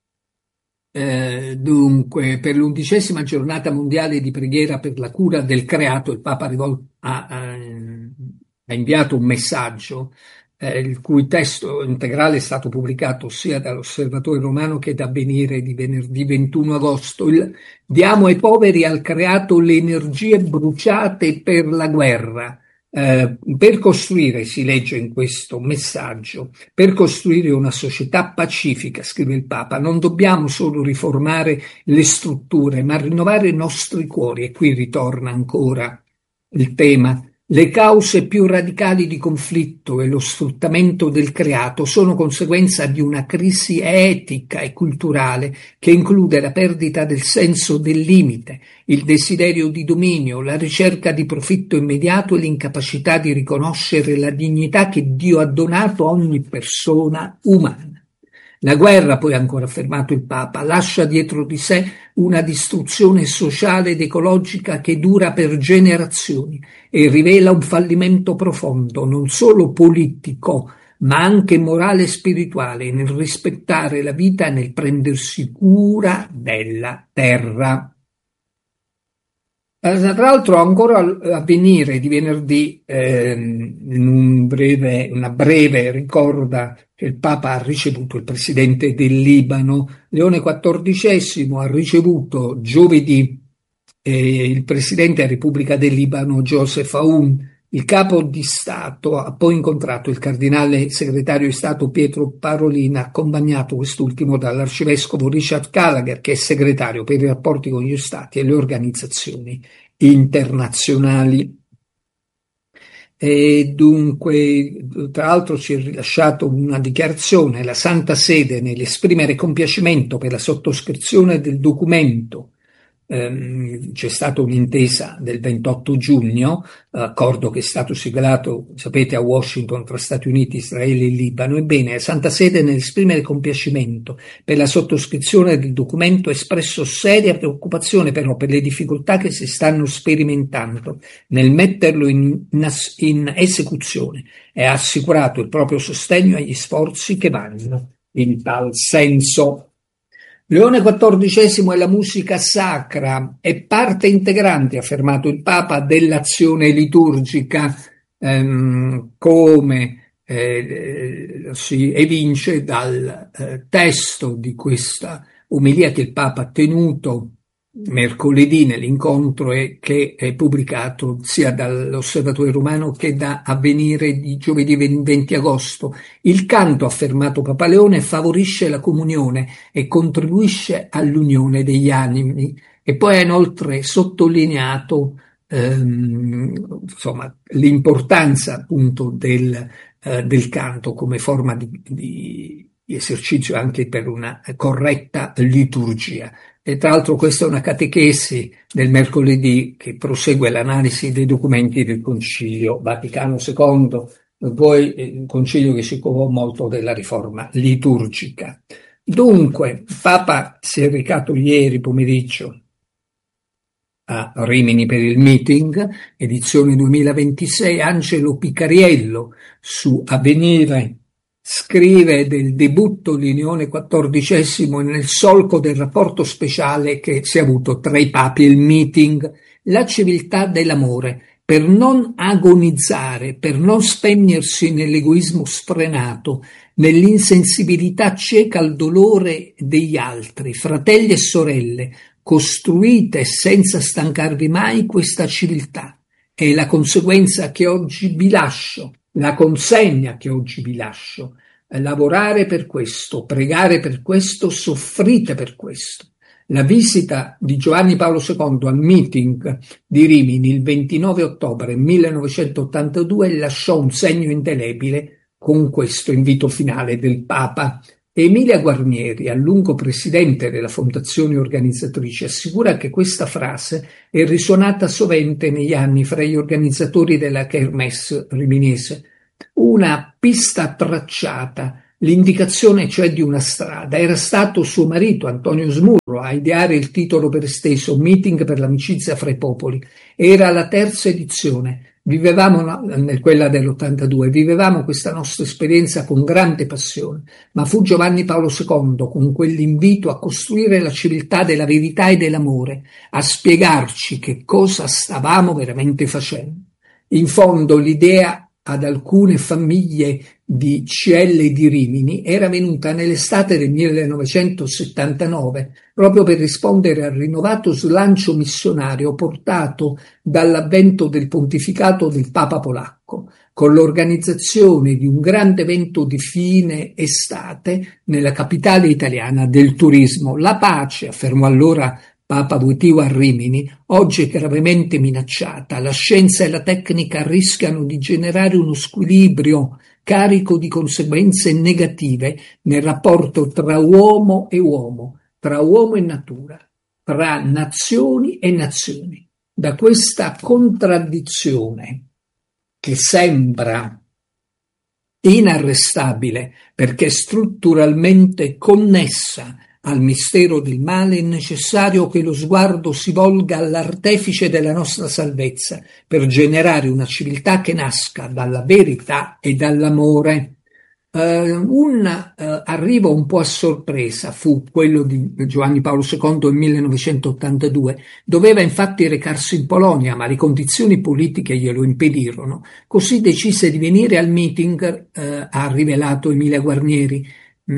Dunque, per l'11ª giornata mondiale di preghiera per la cura del creato, il Papa ha inviato un messaggio, il cui testo integrale è stato pubblicato sia dall'Osservatore Romano che da Avvenire di venerdì 21 agosto. Diamo ai poveri e al creato le energie bruciate per la guerra. Per costruire, si legge in questo messaggio, per costruire una società pacifica, scrive il Papa, non dobbiamo solo riformare le strutture, ma rinnovare i nostri cuori. E qui ritorna ancora il tema. Le cause più radicali di conflitto e lo sfruttamento del creato sono conseguenza di una crisi etica e culturale che include la perdita del senso del limite, il desiderio di dominio, la ricerca di profitto immediato e l'incapacità di riconoscere la dignità che Dio ha donato a ogni persona umana. La guerra, poi ha ancora affermato il Papa, lascia dietro di sé una distruzione sociale ed ecologica che dura per generazioni e rivela un fallimento profondo, non solo politico, ma anche morale e spirituale, nel rispettare la vita e nel prendersi cura della terra. Tra l'altro ancora Avvenire di venerdì, una breve ricorda che il Papa ha ricevuto il presidente del Libano, Leone XIV, ha ricevuto giovedì il presidente della Repubblica del Libano, Joseph Aoun. Il capo di Stato ha poi incontrato il cardinale segretario di Stato Pietro Parolin, accompagnato quest'ultimo dall'arcivescovo Richard Gallagher, che è segretario per i rapporti con gli Stati e le organizzazioni internazionali. E dunque, tra l'altro, ci è rilasciato una dichiarazione, la Santa Sede, nell'esprimere compiacimento per la sottoscrizione del documento. C'è stata un'intesa del 28 giugno, accordo che è stato siglato, sapete, a Washington tra Stati Uniti, Israele e Libano. Ebbene, la Santa Sede, nell'esprimere compiacimento per la sottoscrizione del documento, ha espresso seria preoccupazione però per le difficoltà che si stanno sperimentando nel metterlo in esecuzione e ha assicurato il proprio sostegno agli sforzi che vanno in tal senso. Leone XIV è la musica sacra, è parte integrante, ha affermato il Papa, dell'azione liturgica, come si evince dal testo di questa omelia che il Papa ha tenuto mercoledì nell'incontro e che è pubblicato sia dall'Osservatore Romano che da Avvenire di giovedì 20 agosto. Il canto, ha affermato Papa Leone, favorisce la comunione e contribuisce all'unione degli animi. E poi ha inoltre sottolineato l'importanza appunto del canto come forma di esercizio anche per una corretta liturgia. E tra l'altro questa è una catechesi del mercoledì che prosegue l'analisi dei documenti del Concilio Vaticano II, poi un concilio che si occupò molto della riforma liturgica. Dunque, il Papa si è recato ieri pomeriggio a Rimini per il meeting, edizione 2026. Angelo Picariello su Avvenire scrive del debutto di Leone XIV nel solco del rapporto speciale che si è avuto tra i papi e il meeting, la civiltà dell'amore, per non agonizzare, per non spegnersi nell'egoismo sfrenato, nell'insensibilità cieca al dolore degli altri, fratelli e sorelle, costruite senza stancarvi mai questa civiltà. è la conseguenza che oggi vi lascio, la consegna che oggi vi lascio. Lavorare per questo, pregare per questo, soffrite per questo. La visita di Giovanni Paolo II al meeting di Rimini il 29 ottobre 1982 lasciò un segno indelebile con questo invito finale del Papa. Emilia Guarnieri, a lungo presidente della fondazione organizzatrice, assicura che questa frase è risuonata sovente negli anni fra gli organizzatori della Kermesse riminese. Una pista tracciata, l'indicazione cioè di una strada. Era stato suo marito Antonio Smurro a ideare il titolo per esteso, Meeting per l'amicizia fra i popoli. Era la terza edizione. Vivevamo, quella dell'82, vivevamo questa nostra esperienza con grande passione, ma fu Giovanni Paolo II con quell'invito a costruire la civiltà della verità e dell'amore, a spiegarci che cosa stavamo veramente facendo. In fondo l'idea ad alcune famiglie di CL di Rimini era venuta nell'estate del 1979 proprio per rispondere al rinnovato slancio missionario portato dall'avvento del pontificato del Papa polacco, con l'organizzazione di un grande evento di fine estate nella capitale italiana del turismo. La pace, affermò allora Papa Wojtyła a Rimini, oggi è gravemente minacciata. La scienza e la tecnica rischiano di generare uno squilibrio carico di conseguenze negative nel rapporto tra uomo e uomo, tra uomo e natura, tra nazioni e nazioni. Da questa contraddizione che sembra inarrestabile perché strutturalmente connessa al mistero del male, è necessario che lo sguardo si volga all'artefice della nostra salvezza per generare una civiltà che nasca dalla verità e dall'amore. Un arrivo un po' a sorpresa fu quello di Giovanni Paolo II nel 1982. Doveva infatti recarsi in Polonia, ma le condizioni politiche glielo impedirono. Così decise di venire al meeting, ha rivelato Emilia Guarnieri.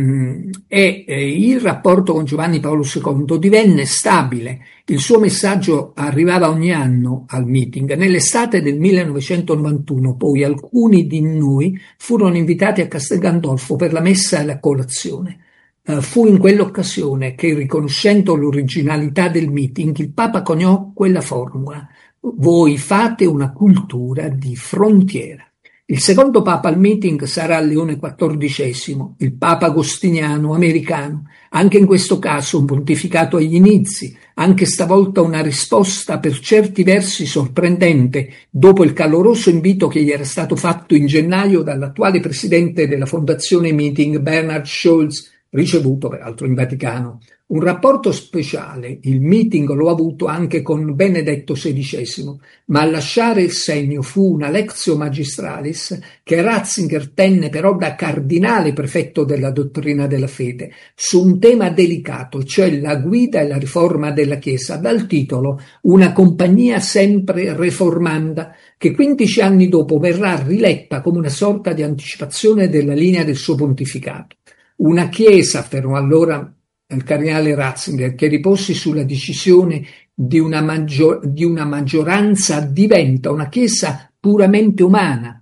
Il rapporto con Giovanni Paolo II divenne stabile. Il suo messaggio arrivava ogni anno al meeting. Nell'estate del 1991 poi alcuni di noi furono invitati a Castel Gandolfo per la messa e la colazione. Fu in quell'occasione che, riconoscendo l'originalità del meeting, il Papa coniò quella formula: voi fate una cultura di frontiera. Il secondo Papa al meeting sarà Leone XIV, il Papa agostiniano americano. Anche in questo caso un pontificato agli inizi, anche stavolta una risposta per certi versi sorprendente dopo il caloroso invito che gli era stato fatto in gennaio dall'attuale presidente della Fondazione Meeting, Bernhard Scholz, ricevuto peraltro in Vaticano. Un rapporto speciale, il meeting lo ha avuto anche con Benedetto XVI, ma a lasciare il segno fu una lectio magistralis che Ratzinger tenne però da cardinale prefetto della dottrina della fede, su un tema delicato, cioè la guida e la riforma della Chiesa, dal titolo Una compagnia sempre reformanda, che 15 anni dopo verrà riletta come una sorta di anticipazione della linea del suo pontificato. Una Chiesa, affermò allora il cardinale Ratzinger, che riposi sulla decisione di una maggioranza diventa una Chiesa puramente umana.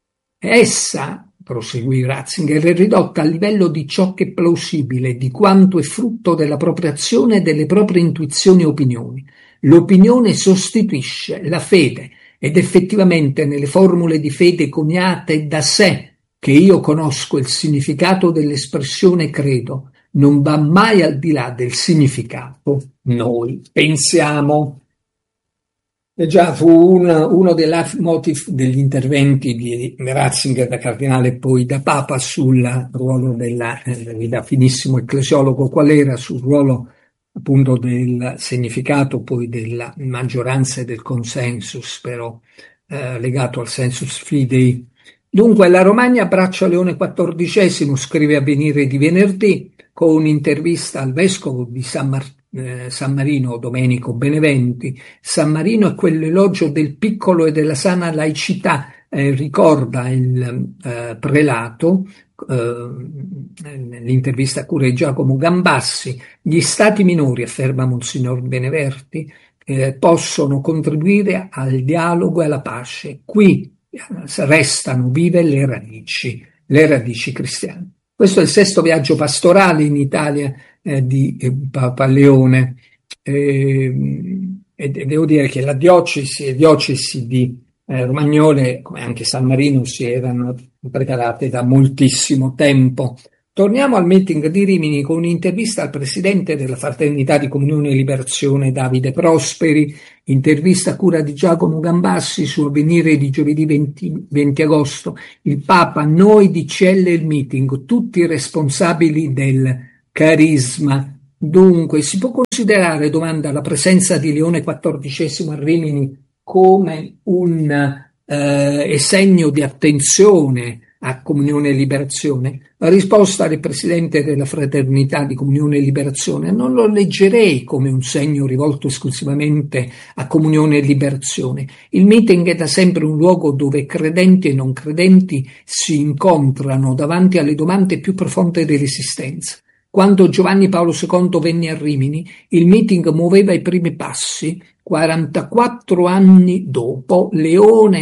Essa, proseguì Ratzinger, è ridotta al livello di ciò che è plausibile, di quanto è frutto della propria azione e delle proprie intuizioni e opinioni. L'opinione sostituisce la fede ed effettivamente nelle formule di fede coniate da sé, che io conosco il significato dell'espressione credo, non va mai al di là del significato noi pensiamo. E già fu uno dei leitmotiv degli interventi di Ratzinger da cardinale e poi da Papa sul ruolo da finissimo ecclesiologo qual era, sul ruolo appunto del significato poi della maggioranza e del consensus, però legato al sensus fidei. Dunque la Romagna abbraccia Leone XIV, scrive Avvenire di venerdì, con un'intervista al vescovo di San Marino, Domenico Beneventi. San Marino è quell'elogio del piccolo e della sana laicità, ricorda il prelato, nell'intervista a cura di Giacomo Gambassi. Gli stati minori, afferma Monsignor Beneverti, possono contribuire al dialogo e alla pace. Qui restano vive le radici cristiane. Questo è il 6° viaggio pastorale in Italia di Papa Leone, e devo dire che la diocesi di Romagnole, come anche San Marino, si erano preparate da moltissimo tempo. Torniamo al meeting di Rimini con un'intervista al presidente della Fraternità di Comunione e Liberazione, Davide Prosperi, intervista a cura di Giacomo Gambassi su Avvenire di giovedì 20 agosto. Il Papa, noi di CL il meeting, tutti responsabili del carisma. Dunque, si può considerare, domanda, la presenza di Leone XIV a Rimini come un segno di attenzione a Comunione e Liberazione? La risposta del Presidente della Fraternità di Comunione e Liberazione: non lo leggerei come un segno rivolto esclusivamente a Comunione e Liberazione. Il meeting è da sempre un luogo dove credenti e non credenti si incontrano davanti alle domande più profonde dell'esistenza. Quando Giovanni Paolo II venne a Rimini, il meeting muoveva i primi passi. 44 anni dopo, Leone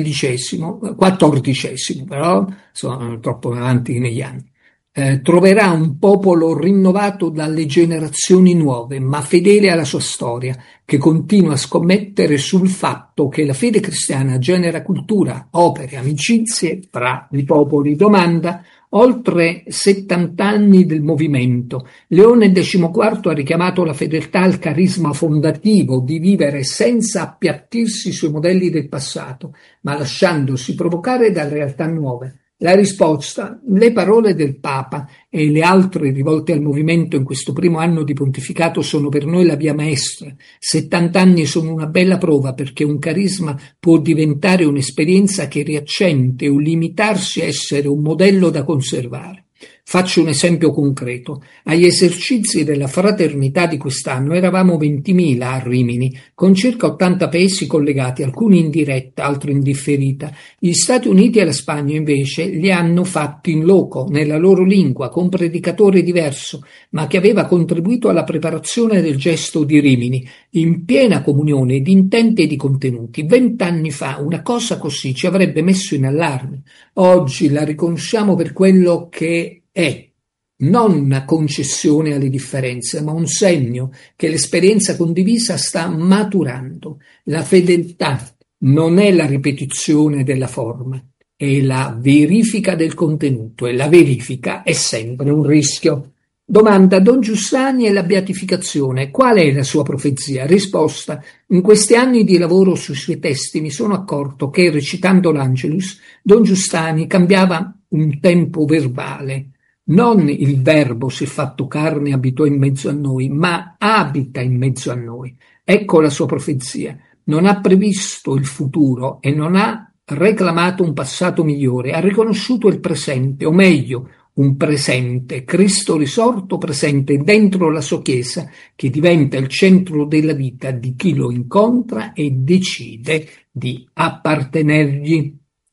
XIV, però sono troppo avanti negli anni, troverà un popolo rinnovato dalle generazioni nuove, ma fedele alla sua storia, che continua a scommettere sul fatto che la fede cristiana genera cultura, opere, amicizie fra i popoli. Domanda: oltre 70 anni del movimento, Leone XIV ha richiamato la fedeltà al carisma fondativo di vivere senza appiattirsi sui modelli del passato, ma lasciandosi provocare dalle realtà nuove. La risposta: le parole del Papa e le altre rivolte al movimento in questo primo anno di pontificato sono per noi la via maestra. 70 anni sono una bella prova, perché un carisma può diventare un'esperienza che riaccende o limitarsi a essere un modello da conservare. Faccio un esempio concreto. Agli esercizi della fraternità di quest'anno eravamo 20.000 a Rimini, con circa 80 paesi collegati, alcuni in diretta, altri in differita. Gli Stati Uniti e la Spagna invece li hanno fatti in loco, nella loro lingua, con predicatore diverso, ma che aveva contribuito alla preparazione del gesto di Rimini, in piena comunione di intenti e di contenuti. 20 anni fa una cosa così ci avrebbe messo in allarme. Oggi la riconosciamo per quello che è, non una concessione alle differenze, ma un segno che l'esperienza condivisa sta maturando. La fedeltà non è la ripetizione della forma, è la verifica del contenuto, e la verifica è sempre un rischio. Domanda: Don Giussani e la beatificazione, qual è la sua profezia? Risposta: in questi anni di lavoro sui suoi testi mi sono accorto che, recitando l'Angelus, Don Giussani cambiava un tempo verbale. Non il verbo si è fatto carne e abitò in mezzo a noi, ma abita in mezzo a noi. Ecco la sua profezia. Non ha previsto il futuro e non ha reclamato un passato migliore, ha riconosciuto il presente, o meglio, un presente, Cristo risorto presente dentro la sua Chiesa, che diventa il centro della vita di chi lo incontra e decide di appartenergli.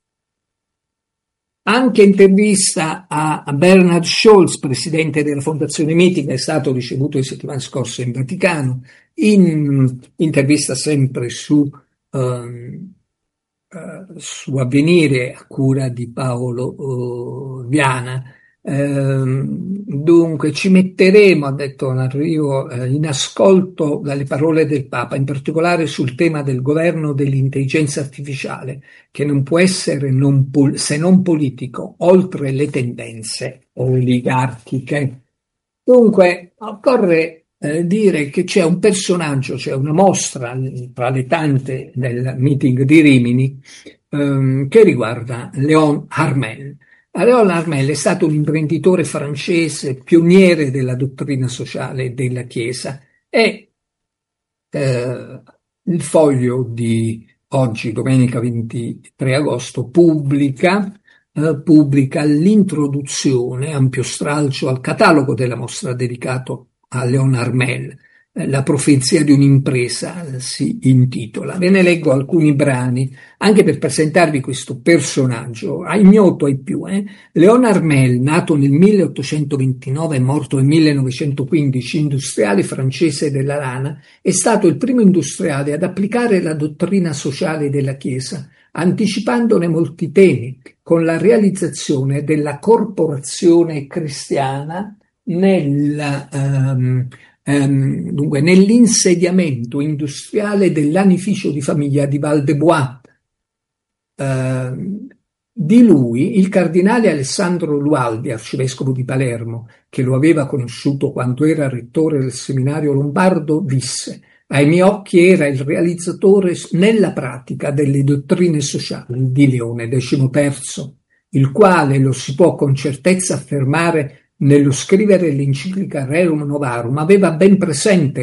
Anche intervista a Bernhard Scholz, presidente della Fondazione Meeting, è stato ricevuto le settimane scorse in Vaticano, in intervista sempre su Avvenire a cura di Paolo Viana. Dunque ci metteremo, ha detto Enrico, in ascolto dalle parole del Papa, in particolare sul tema del governo dell'intelligenza artificiale, che non può essere se non politico, oltre le tendenze oligarchiche. Dunque occorre dire che c'è un personaggio, c'è una mostra tra le tante del meeting di Rimini che riguarda Léon Harmel. Léon Harmel è stato un imprenditore francese, pioniere della dottrina sociale della Chiesa, e il Foglio di oggi, domenica 23 agosto, pubblica l'introduzione, ampio stralcio, al catalogo della mostra dedicato a Léon Harmel, La profezia di un'impresa si intitola. Ve ne leggo alcuni brani, anche per presentarvi questo personaggio, ignoto ai più. Léonard Mel, nato nel 1829 e morto nel 1915, industriale francese della lana, è stato il primo industriale ad applicare la dottrina sociale della Chiesa, anticipandone molti temi, con la realizzazione della corporazione cristiana dunque, nell'insediamento industriale dell'anificio di famiglia di Val de Bois. Di lui il cardinale Alessandro Lualdi, arcivescovo di Palermo, che lo aveva conosciuto quando era rettore del seminario lombardo, disse: ai miei occhi era il realizzatore nella pratica delle dottrine sociali di Leone XIII, il quale, lo si può con certezza affermare nello scrivere l'enciclica Rerum Novarum, aveva ben presente